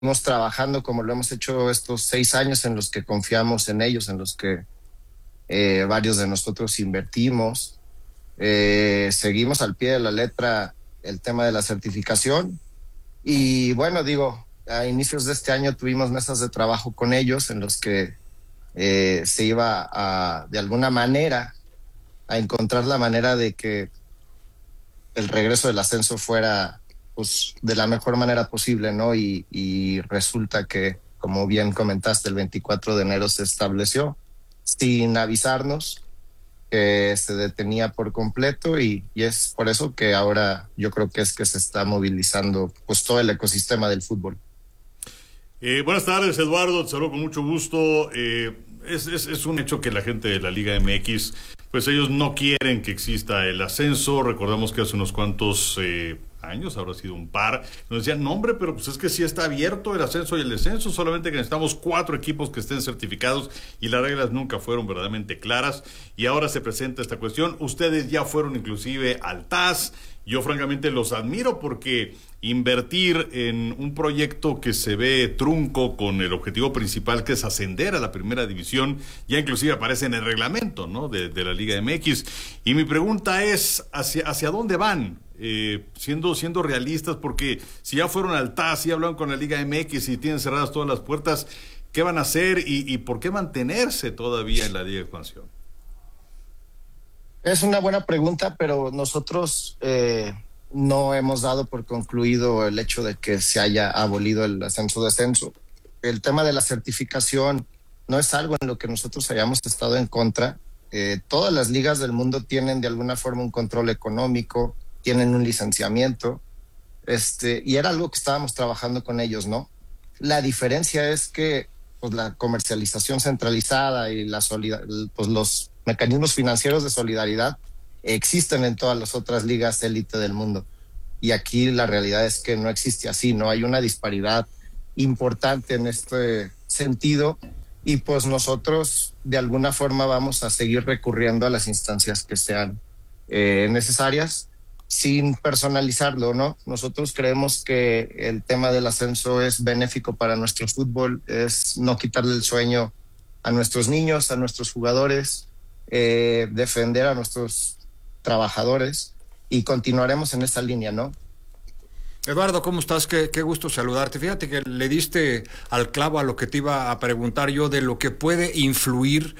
trabajando como lo hemos hecho estos 6 años en los que confiamos en ellos, en los que varios de nosotros invertimos. Seguimos al pie de la letra el tema de la certificación y bueno, digo, a inicios de este año tuvimos mesas de trabajo con ellos en los que se iba de alguna manera a encontrar la manera de que el regreso del ascenso fuera pues de la mejor manera posible, ¿no? Y resulta que, como bien comentaste, el 24 de enero se estableció sin avisarnos que se detenía por completo y es por eso que ahora yo creo que es que se está movilizando pues todo el ecosistema del fútbol. Buenas tardes, Eduardo, te saludo con mucho gusto. Es un hecho que la gente de la Liga MX, pues ellos no quieren que exista el ascenso. Recordamos que hace unos cuantos años, habrá sido un par, nos decían, no hombre, pero pues es que sí está abierto el ascenso y el descenso, solamente que necesitamos 4 equipos que estén certificados y las reglas nunca fueron verdaderamente claras y ahora se presenta esta cuestión. Ustedes ya fueron inclusive al TAS. Yo francamente los admiro porque invertir en un proyecto que se ve trunco con el objetivo principal que es ascender a la primera división, ya inclusive aparece en el reglamento, ¿no?, de la Liga MX. Y mi pregunta es, ¿hacia dónde van? Siendo realistas, porque si ya fueron al TAS, si hablan con la Liga MX y tienen cerradas todas las puertas, ¿qué van a hacer y por qué mantenerse todavía en la Liga de Expansión? Es una buena pregunta, pero nosotros no hemos dado por concluido el hecho de que se haya abolido el ascenso-descenso. El tema de la certificación no es algo en lo que nosotros hayamos estado en contra. Todas las ligas del mundo tienen de alguna forma un control económico, tienen un licenciamiento, y era algo que estábamos trabajando con ellos, ¿no? La diferencia es que pues, la comercialización centralizada y pues, los mecanismos financieros de solidaridad existen en todas las otras ligas élite del mundo. Y aquí la realidad es que no existe así, ¿no? Hay una disparidad importante en este sentido y pues nosotros de alguna forma vamos a seguir recurriendo a las instancias que sean necesarias sin personalizarlo, ¿no? Nosotros creemos que el tema del ascenso es benéfico para nuestro fútbol, es no quitarle el sueño a nuestros niños, a nuestros jugadores, defender a nuestros trabajadores y continuaremos en esa línea, ¿no? Eduardo, ¿cómo estás? Qué gusto saludarte. Fíjate que le diste al clavo a lo que te iba a preguntar yo de lo que puede influir,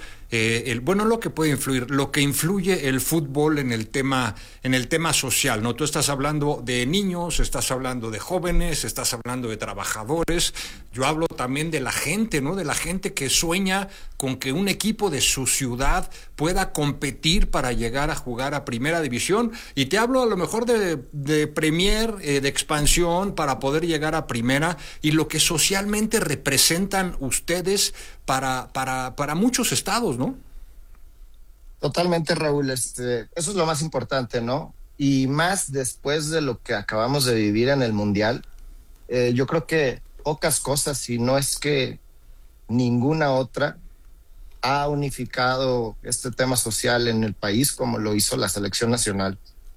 lo que influye el fútbol en el tema social, ¿no? Tú estás hablando de niños, estás hablando de jóvenes, estás hablando de trabajadores. Yo hablo también de la gente, ¿no? De la gente que sueña con que un equipo de su ciudad pueda competir para llegar a jugar a primera división. Y te hablo a lo mejor de Premier, de expansión para poder llegar a primera y lo que socialmente representan ustedes para muchos estados, ¿no? Totalmente, Raúl. Eso es lo más importante, ¿no? Y más después de lo que acabamos de vivir en el Mundial, yo creo que pocas cosas, si no es que ninguna otra, ha unificado este tema social en el país como lo hizo la selección nacional.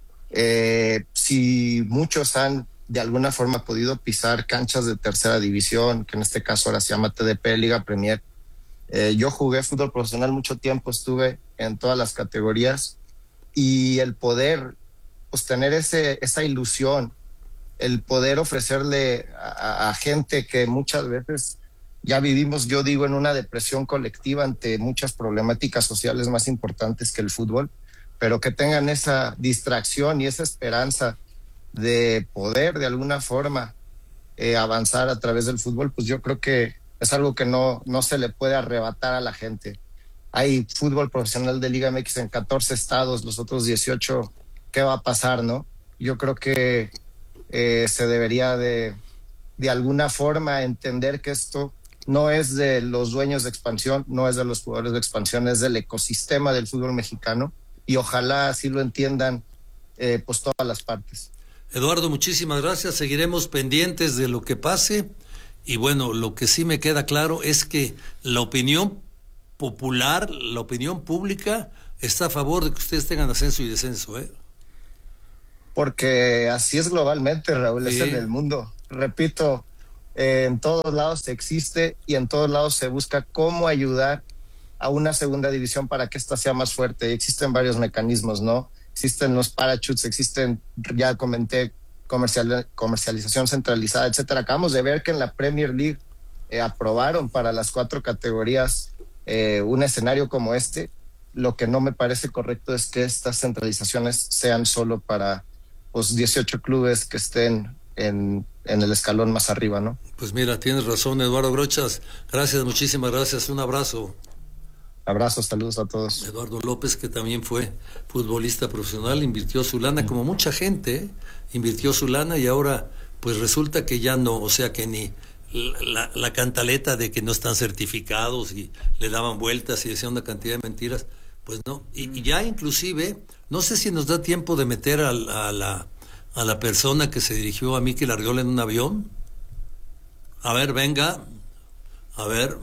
Si muchos han de alguna forma podido pisar canchas de tercera división, que en este caso ahora se llama TDP, Liga Premier. Yo jugué fútbol profesional mucho tiempo, estuve en todas las categorías y el poder pues, tener esa ilusión, el poder ofrecerle a gente que muchas veces ya vivimos, yo digo, en una depresión colectiva ante muchas problemáticas sociales más importantes que el fútbol, pero que tengan esa distracción y esa esperanza de poder de alguna forma avanzar a través del fútbol, pues yo creo que es algo que no se le puede arrebatar a la gente. Hay fútbol profesional de Liga MX en 14 estados, los otros 18, ¿qué va a pasar, no? Yo creo que se debería de alguna forma entender que esto no es de los dueños de expansión, no es de los jugadores de expansión, es del ecosistema del fútbol mexicano y ojalá así lo entiendan pues todas las partes. Eduardo, muchísimas gracias. Seguiremos pendientes de lo que pase. Y bueno, lo que sí me queda claro es que la opinión popular, la opinión pública, está a favor de que ustedes tengan ascenso y descenso, ¿eh? Porque así es globalmente, Raúl, Sí. es en el mundo. Repito, En todos lados existe y en todos lados se busca cómo ayudar a una segunda división para que esta sea más fuerte. Y existen varios mecanismos, ¿no? Existen los parachutes, existen, ya comenté, comercialización centralizada, etcétera. Acabamos de ver que en la Premier League aprobaron para las 4 categorías un escenario como este. Lo que no me parece correcto es que estas centralizaciones sean solo para pues 18 clubes que estén en el escalón más arriba, ¿no? Pues mira, tienes razón, Eduardo Grochas. Gracias, muchísimas gracias. Un abrazo. Abrazos, saludos a todos. Eduardo López, que también fue futbolista profesional, invirtió su lana, como mucha gente, invirtió su lana y ahora pues resulta que ya no, o sea que ni la cantaleta de que no están certificados y le daban vueltas y decían una cantidad de mentiras, pues no. Y ya inclusive, no sé si nos da tiempo de meter a la persona que se dirigió a Mikel Arriola en un avión. A ver, venga, a ver.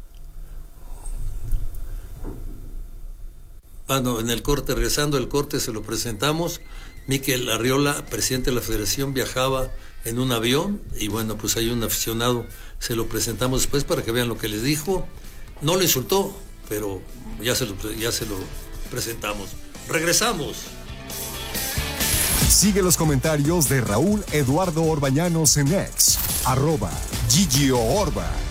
Bueno, en el corte, regresando al corte, se lo presentamos. Mikel Arriola, presidente de la Federación, viajaba en un avión y bueno, pues hay un aficionado, se lo presentamos después para que vean lo que les dijo. No lo insultó, pero ya se lo presentamos. Regresamos. Sigue los comentarios de Raúl Eduardo Orbañanos en X, @GigioOrba.